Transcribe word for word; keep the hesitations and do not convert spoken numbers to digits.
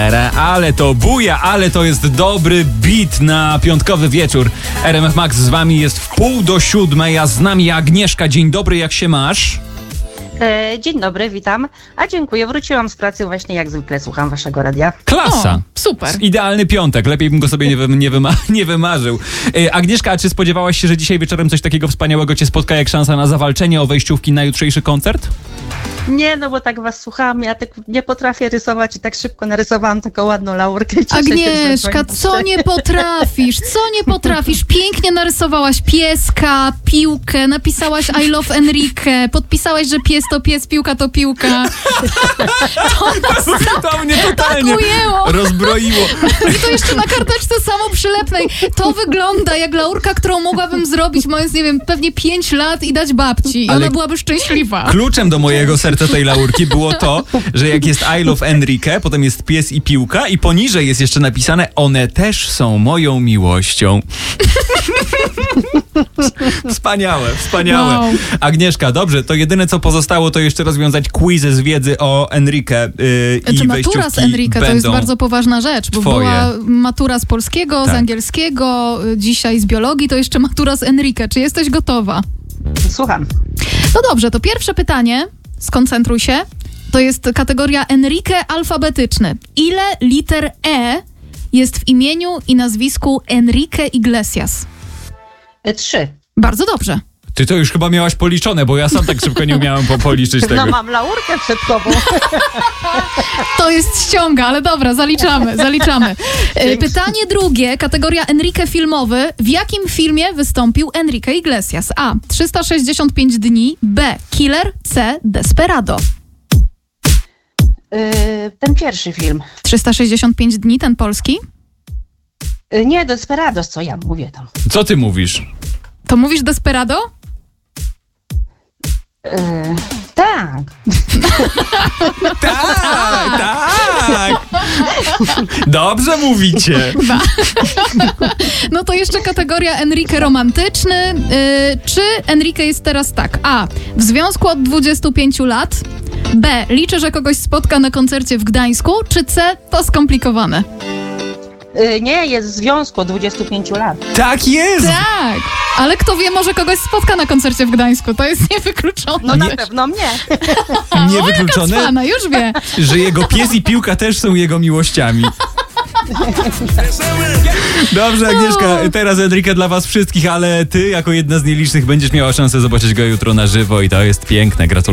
Tere, ale to buja, ale to jest dobry beat na piątkowy wieczór. R M F Max z wami jest w pół do siódmej, a z nami Agnieszka. Dzień dobry, jak się masz? E, dzień dobry, witam. A dziękuję, wróciłam z pracy właśnie jak zwykle, słucham waszego radia. Klasa. O, super. Idealny piątek, lepiej bym go sobie nie, wy, nie, wyma, nie wymarzył. E, Agnieszka, a czy spodziewałaś się, że dzisiaj wieczorem coś takiego wspaniałego cię spotka, jak szansa na zawalczenie o wejściówki na jutrzejszy koncert? Nie, no bo tak was słuchałam, ja tak nie potrafię rysować i tak szybko narysowałam taką ładną laurkę. Cieszę Agnieszka, się, że co nie potrafisz? Co nie potrafisz? Pięknie narysowałaś pieska, piłkę, napisałaś I love Enrique, podpisałaś, że pies to pies, piłka to piłka. To nas To mnie totalnie tak ujęło. rozbroiło. I to jeszcze na karteczce samo przylepnej. To wygląda jak laurka, którą mogłabym zrobić, mając, nie wiem, pewnie pięć lat i dać babci. I Ale ona byłaby szczęśliwa. Kluczem do mojego serca tej laurki było to, że jak jest I love Enrique, potem jest pies i piłka i poniżej jest jeszcze napisane: one też są moją miłością. Wspaniałe, wspaniałe. Wow. Agnieszka, dobrze, to jedyne co pozostało to jeszcze rozwiązać quizy z wiedzy o Enrique yy, i Czy matura wejściówki z Enrique to jest będą bardzo poważna rzecz, bo twoje. była matura z polskiego, Tak. z angielskiego, y, dzisiaj z biologii, to jeszcze matura z Enrique. Czy jesteś gotowa? słucham. No dobrze, to pierwsze pytanie, skoncentruj się, to jest kategoria Enrique alfabetyczny. Ile liter E jest w imieniu i nazwisku Enrique Iglesias? E, trzy. Bardzo dobrze. Ty to już chyba miałaś policzone, bo ja sam tak szybko nie umiałem po, policzyć tego. No mam laurkę przed sobą. To jest ściąga, ale dobra, zaliczamy, zaliczamy. E, Pytanie drugie, kategoria Enrique filmowy. W jakim filmie wystąpił Enrique Iglesias? A. trzysta sześćdziesiąt pięć dni. B. Killer. C. Desperado. E, ten pierwszy film. trzysta sześćdziesiąt pięć dni, ten polski? E, nie, Desperados, co ja mówię tam. Co ty mówisz? To mówisz Desperado? E, tak. Tak, tak. Dobrze mówicie. No to jeszcze kategoria Enrique romantyczny. Yy, czy Enrique jest teraz tak? A. W związku od dwudziestu pięciu lat. B. Liczę, że kogoś spotka na koncercie w Gdańsku. Czy C. To skomplikowane? E, nie, jest w związku od dwudziestu pięciu lat. Tak jest. Tak, ale kto wie, może kogoś spotka na koncercie w Gdańsku. To jest niewykluczone. No Nie. na pewno mnie. Niewykluczone, Pana, już wie. że jego pies i piłka też są jego miłościami. Dobrze, Agnieszka, teraz Enrique dla was wszystkich, ale ty jako jedna z nielicznych będziesz miała szansę zobaczyć go jutro na żywo i to jest piękne. Gratuluję.